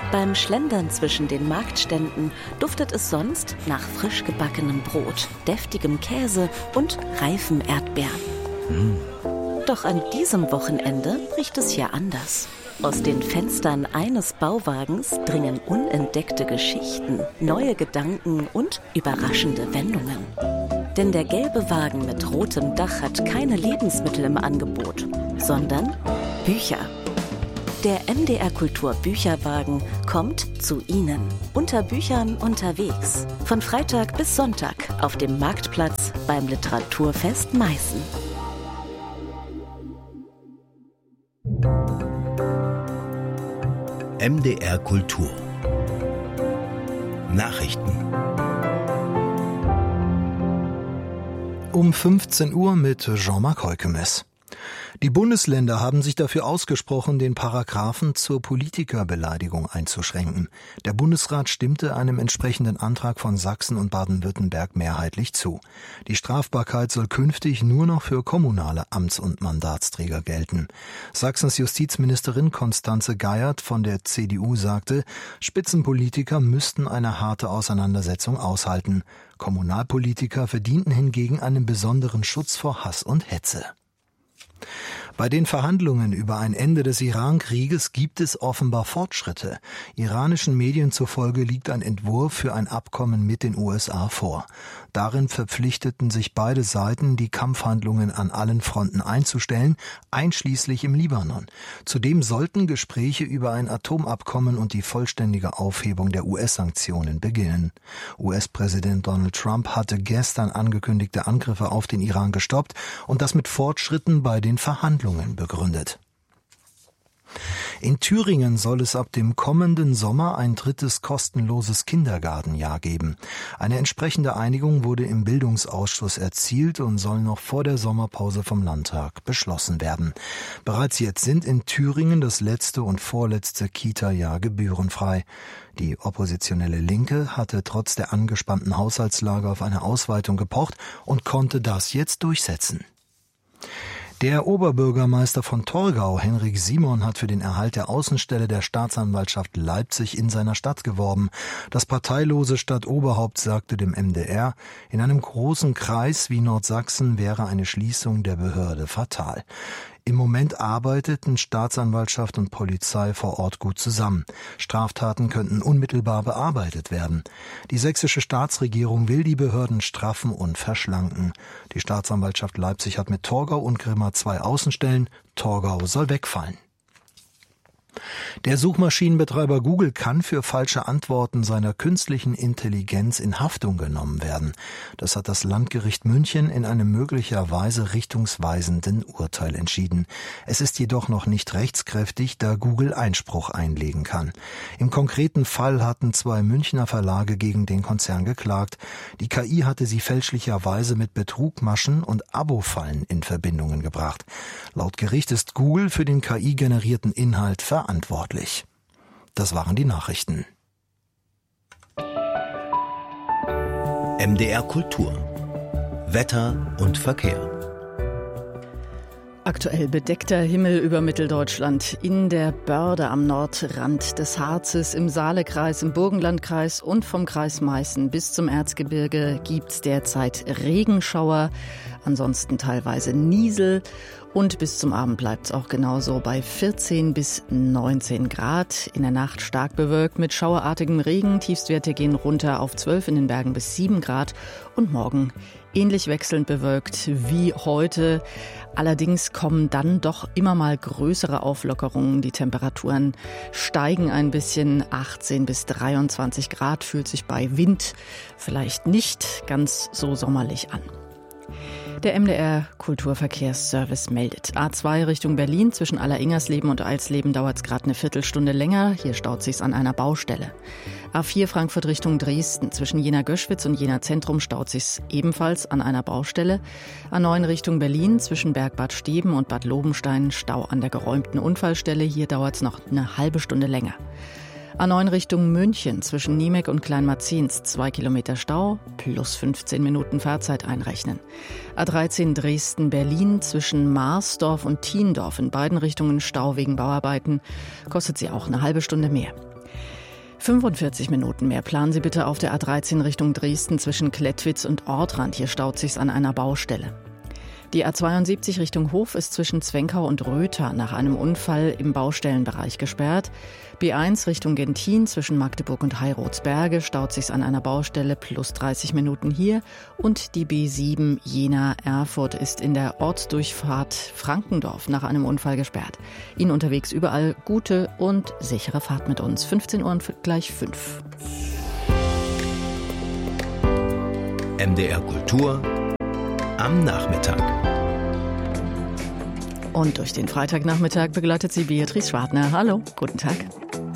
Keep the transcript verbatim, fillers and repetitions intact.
Beim Schlendern zwischen den Marktständen duftet es sonst nach frisch gebackenem Brot, deftigem Käse und reifen Erdbeeren. Mm. Doch an diesem Wochenende riecht es hier anders. Aus den Fenstern eines Bauwagens dringen unentdeckte Geschichten, neue Gedanken und überraschende Wendungen. Denn der gelbe Wagen mit rotem Dach hat keine Lebensmittel im Angebot, sondern Bücher. Der M D R Kultur Bücherwagen kommt zu Ihnen. Unter Büchern unterwegs. Von Freitag bis Sonntag auf dem Marktplatz beim Literaturfest Meißen. M D R Kultur Nachrichten um fünfzehn Uhr mit Jean-Marc Heukemes. Die Bundesländer haben sich dafür ausgesprochen, den Paragraphen zur Politikerbeleidigung einzuschränken. Der Bundesrat stimmte einem entsprechenden Antrag von Sachsen und Baden-Württemberg mehrheitlich zu. Die Strafbarkeit soll künftig nur noch für kommunale Amts- und Mandatsträger gelten. Sachsens Justizministerin Constanze Geiert von der C D U sagte, Spitzenpolitiker müssten eine harte Auseinandersetzung aushalten. Kommunalpolitiker verdienten hingegen einen besonderen Schutz vor Hass und Hetze. Bei den Verhandlungen über ein Ende des Iran-Krieges gibt es offenbar Fortschritte. Iranischen Medien zufolge liegt ein Entwurf für ein Abkommen mit den U S A vor. Darin verpflichteten sich beide Seiten, die Kampfhandlungen an allen Fronten einzustellen, einschließlich im Libanon. Zudem sollten Gespräche über ein Atomabkommen und die vollständige Aufhebung der U S-Sanktionen beginnen. U S-Präsident Donald Trump hatte gestern angekündigte Angriffe auf den Iran gestoppt und das mit Fortschritten bei den Verhandlungen begründet. In Thüringen soll es ab dem kommenden Sommer ein drittes kostenloses Kindergartenjahr geben. Eine entsprechende Einigung wurde im Bildungsausschuss erzielt und soll noch vor der Sommerpause vom Landtag beschlossen werden. Bereits jetzt sind in Thüringen das letzte und vorletzte Kita-Jahr gebührenfrei. Die oppositionelle Linke hatte trotz der angespannten Haushaltslage auf eine Ausweitung gepocht und konnte das jetzt durchsetzen. Der Oberbürgermeister von Torgau, Henrik Simon, hat für den Erhalt der Außenstelle der Staatsanwaltschaft Leipzig in seiner Stadt geworben. Das parteilose Stadtoberhaupt sagte dem M D R, in einem großen Kreis wie Nordsachsen wäre eine Schließung der Behörde fatal. Im Moment arbeiteten Staatsanwaltschaft und Polizei vor Ort gut zusammen. Straftaten könnten unmittelbar bearbeitet werden. Die sächsische Staatsregierung will die Behörden straffen und verschlanken. Die Staatsanwaltschaft Leipzig hat mit Torgau und Grimma zwei Außenstellen. Torgau soll wegfallen. Der Suchmaschinenbetreiber Google kann für falsche Antworten seiner künstlichen Intelligenz in Haftung genommen werden. Das hat das Landgericht München in einem möglicherweise richtungsweisenden Urteil entschieden. Es ist jedoch noch nicht rechtskräftig, da Google Einspruch einlegen kann. Im konkreten Fall hatten zwei Münchner Verlage gegen den Konzern geklagt. Die K I hatte sie fälschlicherweise mit Betrugmaschen und Abo-Fallen in Verbindungen gebracht. Laut Gericht ist Google für den K I-generierten Inhalt verantwortlich. Verantwortlich. Das waren die Nachrichten. M D R Kultur. Wetter und Verkehr. Aktuell bedeckter Himmel über Mitteldeutschland, in der Börde am Nordrand des Harzes, im Saalekreis, im Burgenlandkreis und vom Kreis Meißen bis zum Erzgebirge gibt's derzeit Regenschauer, ansonsten teilweise Niesel und bis zum Abend bleibt's auch genauso bei vierzehn bis neunzehn Grad. In der Nacht stark bewölkt mit schauerartigem Regen, Tiefstwerte gehen runter auf zwölf, in den Bergen bis sieben Grad und morgen ähnlich wechselnd bewölkt wie heute. Allerdings kommen dann doch immer mal größere Auflockerungen. Die Temperaturen steigen ein bisschen. achtzehn bis dreiundzwanzig Grad fühlt sich bei Wind vielleicht nicht ganz so sommerlich an. Der M D R Kulturverkehrsservice meldet. A zwei Richtung Berlin, zwischen Alleringersleben und Alsleben dauert es gerade eine Viertelstunde länger. Hier staut sich's an einer Baustelle. A vier Frankfurt Richtung Dresden, zwischen Jena-Göschwitz und Jena-Zentrum staut sich's ebenfalls an einer Baustelle. A neun Richtung Berlin, zwischen Bergbad Steben und Bad Lobenstein, Stau an der geräumten Unfallstelle. Hier dauert es noch eine halbe Stunde länger. A neun Richtung München, zwischen Niemek und Kleinmarzins, zwei Kilometer Stau, plus fünfzehn Minuten Fahrzeit einrechnen. A dreizehn Dresden-Berlin, zwischen Marsdorf und Thiendorf, in beiden Richtungen Stau wegen Bauarbeiten, kostet sie auch eine halbe Stunde mehr. fünfundvierzig Minuten mehr planen Sie bitte auf der A dreizehn Richtung Dresden zwischen Klettwitz und Ortrand. Hier staut sich's an einer Baustelle. Die A zweiundsiebzig Richtung Hof ist zwischen Zwenkau und Röther nach einem Unfall im Baustellenbereich gesperrt. B eins Richtung Gentin zwischen Magdeburg und Heirotsberge staut sich's an einer Baustelle, plus dreißig Minuten hier. Und die B sieben Jena-Erfurt ist in der Ortsdurchfahrt Frankendorf nach einem Unfall gesperrt. Ihnen unterwegs überall gute und sichere Fahrt mit uns. fünfzehn Uhr und gleich fünf. M D R Kultur am Nachmittag. Und durch den Freitagnachmittag begleitet sie Beatrice Schwartner. Hallo, guten Tag.